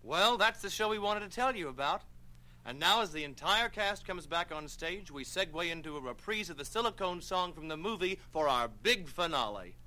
Well, that's the show we wanted to tell you about. And now as the entire cast comes back on stage, we segue into a reprise of the Silicone song from the movie for our big finale.